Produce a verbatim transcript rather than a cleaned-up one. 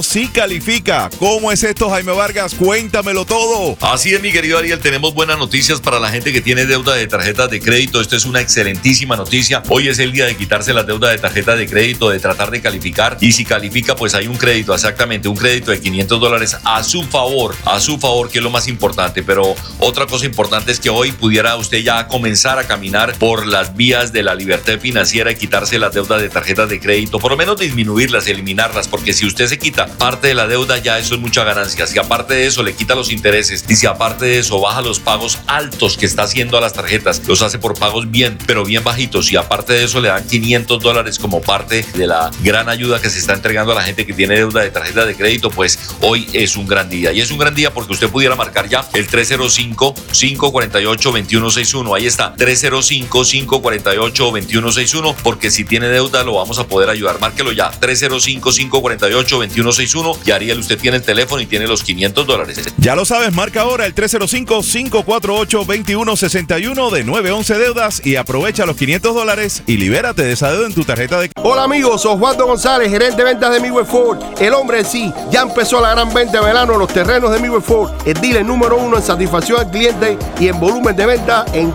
Sí califica. ¿Cómo es esto, Jaime Vargas? Cuéntamelo todo. Así es, mi querido Ariel, tenemos buenas noticias para la gente que tiene deuda de tarjetas de crédito. Esto es una excelentísima noticia. Hoy es el día de quitarse las deudas de tarjeta de crédito, de tratar de calificar. Y si califica, pues hay un crédito, exactamente, un crédito de quinientos dólares a su favor, a su favor, que es lo más importante. Pero otra cosa importante es que hoy pudiera usted ya comenzar a caminar por las vías de la libertad financiera y quitarse las deudas de tarjetas de crédito, por lo menos disminuirlas, eliminarlas, porque si usted se quita parte de la deuda, ya eso es mucha ganancia. Si aparte de eso le quita los intereses y si aparte de eso baja los pagos altos que está haciendo a las tarjetas, los hace por pagos bien, pero bien bajitos, y aparte de eso le dan quinientos dólares como parte de la gran ayuda que se está entregando a la gente que tiene deuda de tarjeta de crédito, pues hoy es un gran día. Y es un gran día porque usted pudiera marcar ya el tres cero cinco, cinco cuatro ocho, dos uno seis uno. Ahí está, tres cero cinco, cinco cuatro ocho, dos uno seis uno, porque si tiene deuda lo vamos a poder ayudar. Márquelo ya, tres cero cinco, cinco cuatro ocho, dos uno seis uno, y Ariel, usted tiene el teléfono y tiene los quinientos dólares. Ya lo sabes, marca ahora el tres cero cinco, cinco cuatro ocho, dos uno seis uno de nueve once Deudas y aprovecha los quinientos dólares y libérate de esa deuda en tu tarjeta de... Hola amigos, soy Osvaldo González, gerente de ventas de Midway Ford. El hombre en sí, ya empezó la gran venta de verano en los terrenos de Midway Ford, el dealer número uno en satisfacción al cliente y en volumen de venta en